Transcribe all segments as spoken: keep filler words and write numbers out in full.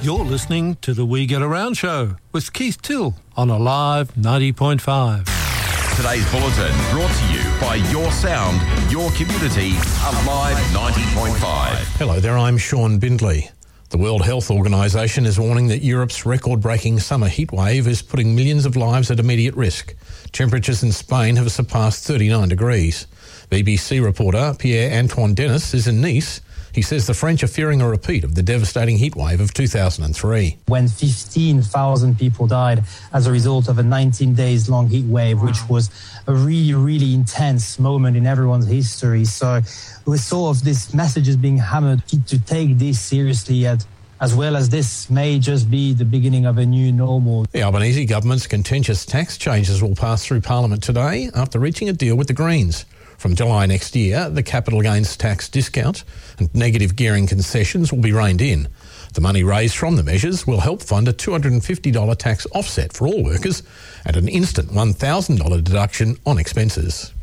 You're listening to the We Get Around show with Keith Till on Alive ninety point five. Today's bulletin brought to you by Your Sound, Your Community, Alive ninety point five. Hello there, I'm Sean Bindley. The World Health Organisation is warning that Europe's record-breaking summer heatwave is putting millions of lives at immediate risk. Temperatures in Spain have surpassed thirty-nine degrees. B B C reporter Pierre-Antoine Denis is in Nice. He says the French are fearing a repeat of the devastating heatwave of two thousand three. When fifteen thousand people died as a result of a nineteen days long heat wave, which was a really, really intense moment in everyone's history. So we saw of this message is being hammered to take this seriously, at, as well as this may just be the beginning of a new normal. The Albanese government's contentious tax changes will pass through Parliament today after reaching a deal with the Greens. From July next year, the capital gains tax discount and negative gearing concessions will be reined in. The money raised from the measures will help fund a two hundred fifty dollars tax offset for all workers and an instant one thousand dollars deduction on expenses.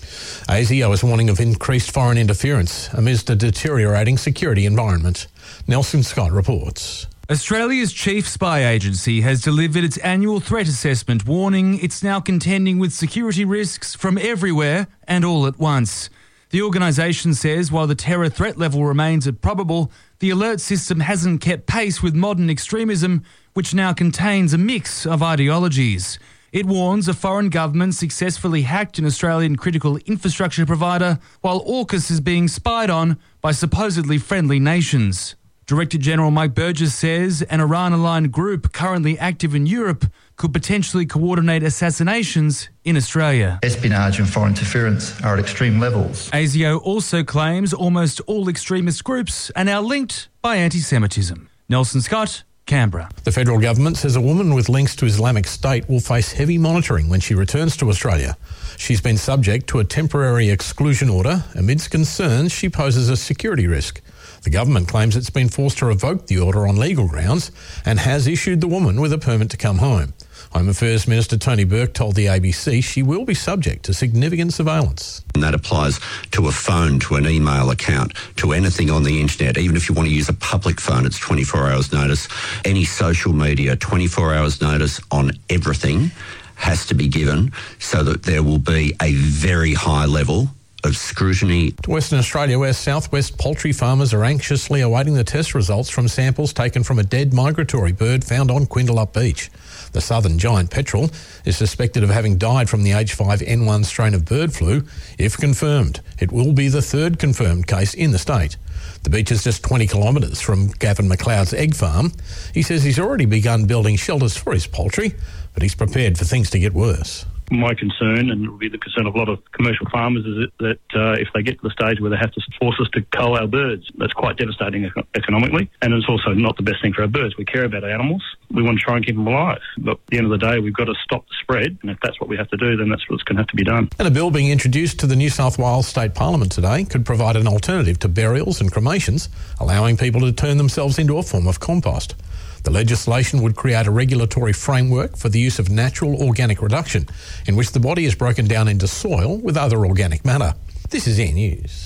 ASIO is warning of increased foreign interference amidst a deteriorating security environment. Nelson Scott reports. Australia's chief spy agency has delivered its annual threat assessment, warning it's now contending with security risks from everywhere and all at once. The organisation says while the terror threat level remains at probable, the alert system hasn't kept pace with modern extremism, which now contains a mix of ideologies. It warns a foreign government successfully hacked an Australian critical infrastructure provider, while AUKUS is being spied on by supposedly friendly nations. Director General Mike Burgess says an Iran-aligned group currently active in Europe could potentially coordinate assassinations in Australia. Espionage and foreign interference are at extreme levels. ASIO also claims almost all extremist groups are now linked by anti-Semitism. Nelson Scott, Canberra. The federal government says a woman with links to Islamic State will face heavy monitoring when she returns to Australia. She's been subject to a temporary exclusion order amidst concerns she poses a security risk. The government claims it's been forced to revoke the order on legal grounds and has issued the woman with a permit to come home. Home Affairs Minister Tony Burke told the A B C she will be subject to significant surveillance. And that applies to a phone, to an email account, to anything on the internet. Even if you want to use a public phone, it's twenty-four hours notice. Any social media, twenty-four hours notice on everything has to be given so that there will be a very high level of scrutiny. To Western Australia, where southwest poultry farmers are anxiously awaiting the test results from samples taken from a dead migratory bird found on Quindalup Beach. The southern giant petrel is suspected of having died from the H five N one strain of bird flu. If confirmed, it will be the third confirmed case in the state. The beach is just twenty kilometres from Gavin McLeod's egg farm. He says he's already begun building shelters for his poultry, but he's prepared for things to get worse. My concern, and it will be the concern of a lot of commercial farmers, is that, that uh, if they get to the stage where they have to force us to cull our birds, that's quite devastating econ- economically, and it's also not the best thing for our birds. We care about our animals. We want to try and keep them alive. But at the end of the day, we've got to stop the spread, and if that's what we have to do, then that's what's going to have to be done. And a bill being introduced to the New South Wales State Parliament today could provide an alternative to burials and cremations, allowing people to turn themselves into a form of compost. The legislation would create a regulatory framework for the use of natural organic reduction, in which the body is broken down into soil with other organic matter. This is Air News.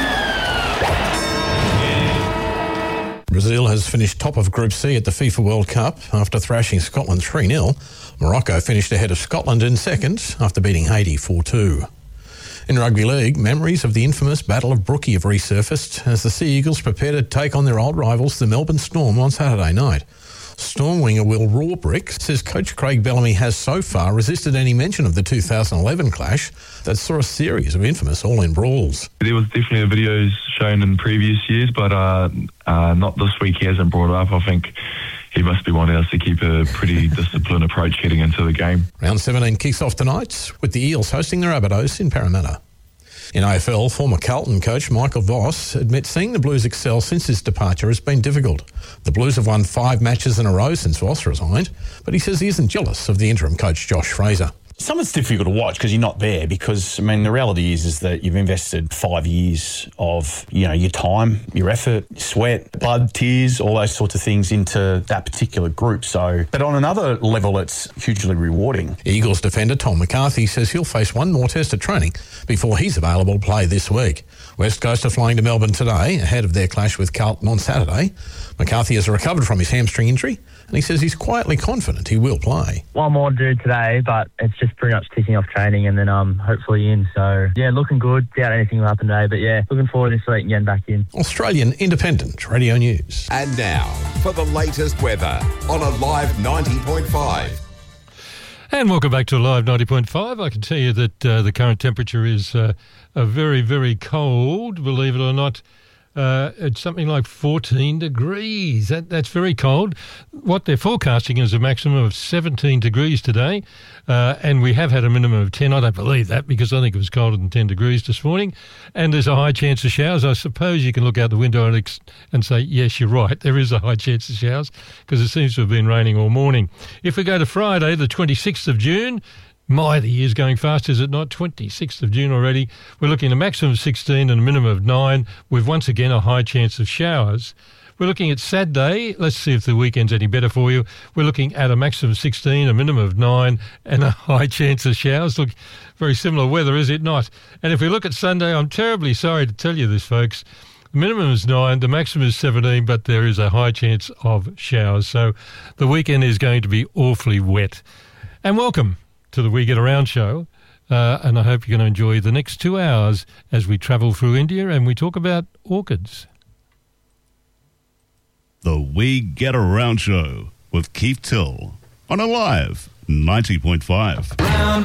Brazil has finished top of Group C at the FIFA World Cup after thrashing Scotland three nil. Morocco finished ahead of Scotland in second after beating Haiti four two. In rugby league, memories of the infamous Battle of Brookie have resurfaced as the Sea Eagles prepare to take on their old rivals, the Melbourne Storm, on Saturday night. Storm winger Will Rawbrick says coach Craig Bellamy has so far resisted any mention of the two thousand eleven clash that saw a series of infamous all-in brawls. There was definitely videos shown in previous years, but uh, uh, not this week. He hasn't brought it up. I think he must be wanting us to keep a pretty disciplined approach heading into the game. Round seventeen kicks off tonight with the Eels hosting the Rabbitohs in Parramatta. In A F L, former Carlton coach Michael Voss admits seeing the Blues excel since his departure has been difficult. The Blues have won five matches in a row since Voss resigned, but he says he isn't jealous of the interim coach Josh Fraser. Some of it's difficult to watch because you're not there because, I mean, the reality is is that you've invested five years of, you know, your time, your effort, your sweat, blood, tears, all those sorts of things into that particular group. So, but on another level, it's hugely rewarding. Eagles defender Tom McCarthy says he'll face one more test of training before he's available to play this week. West Coast are flying to Melbourne today ahead of their clash with Carlton on Saturday. McCarthy has recovered from his hamstring injury and he says he's quietly confident he will play. One more to do today, but it's just pretty much ticking off training and then um hopefully in. So, yeah, looking good. Doubt anything will happen today, but yeah, looking forward this week and getting back in. Australian Independent Radio News. And now, for the latest weather on Alive ninety point five. And welcome back to Alive ninety point five. I can tell you that uh, the current temperature is uh, a very, very cold, believe it or not. Uh, it's something like fourteen degrees. That, that's very cold. What they're forecasting is a maximum of seventeen degrees today, uh, and we have had a minimum of ten. I don't believe that because I think it was colder than ten degrees this morning, and there's a high chance of showers. I suppose you can look out the window and, ex- and say, yes, you're right, there is a high chance of showers because it seems to have been raining all morning. If we go to Friday, the twenty-sixth of June, my, the year's going fast, is it not? twenty-sixth of June already. We're looking at a maximum of sixteen and a minimum of nine, with once again a high chance of showers. We're looking at Saturday. Let's see if the weekend's any better for you. We're looking at a maximum of sixteen, a minimum of nine, and a high chance of showers. Look, very similar weather, is it not? And if we look at Sunday, I'm terribly sorry to tell you this, folks. The minimum is nine, the maximum is seventeen, but there is a high chance of showers. So the weekend is going to be awfully wet. And welcome to the We Get Around show, uh, and I hope you're going to enjoy the next two hours as we travel through India and we talk about orchids. The We Get Around show with Keith Till on Alive ninety point five. Round